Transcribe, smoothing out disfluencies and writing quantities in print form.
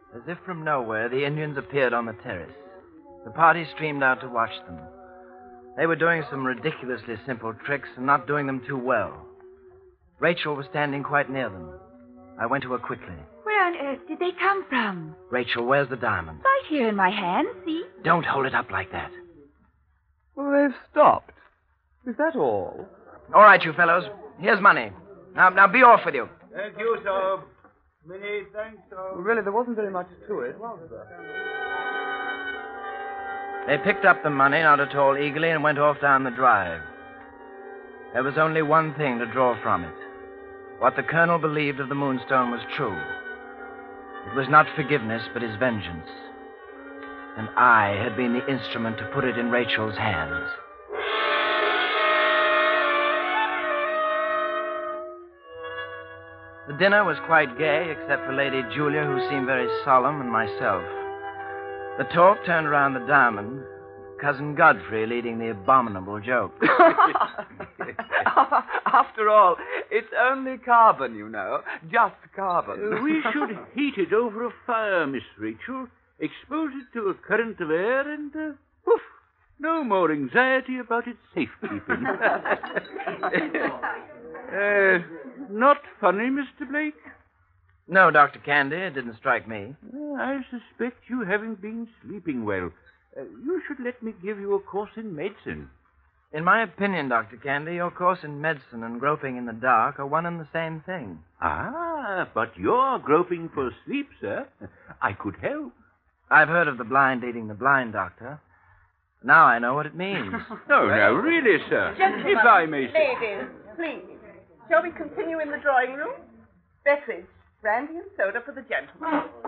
As if from nowhere, the Indians appeared on the terrace. The party streamed out to watch them. They were doing some ridiculously simple tricks and not doing them too well. Rachel was standing quite near them. I went to her quickly. Where on earth did they come from? Rachel, where's the diamond? Right here in my hand, see? Don't hold it up like that. Well, they've stopped. Is that all? All right, you fellows. Here's money. Now be off with you. Thank you, sir. Many thanks, sir. Well, really, there wasn't very much to it, was there? They picked up the money, not at all eagerly, and went off down the drive. There was only one thing to draw from it. What the colonel believed of the Moonstone was true. It was not forgiveness, but his vengeance. And I had been the instrument to put it in Rachel's hands. The dinner was quite gay, except for Lady Julia, who seemed very solemn, and myself. The talk turned around the diamond, Cousin Godfrey leading the abominable joke. After all, it's only carbon, you know. Just carbon. We should heat it over a fire, Miss Rachel. Expose it to a current of air and, poof, no more anxiety about its safekeeping. Not funny, Mr. Blake? No, Dr. Candy, it didn't strike me. I suspect you haven't been sleeping well. You should let me give you a course in medicine. In my opinion, Dr. Candy, your course in medicine and groping in the dark are one and the same thing. Ah, but you're groping for sleep, sir. I could help. I've heard of the blind leading the blind, Doctor. Now I know what it means. No, really, sir. Gentlemen, if I may say. ladies, please. Shall we continue in the drawing room? Betteridge, brandy and soda for the gentlemen.